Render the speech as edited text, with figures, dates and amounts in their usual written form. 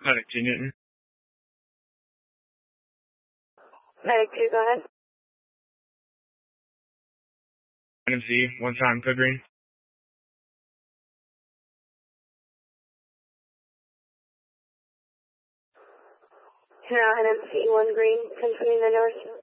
Medic 2 Newton. Medic 2, go ahead. NMC, 1 time, code green. NMC 1 green, continuing the north.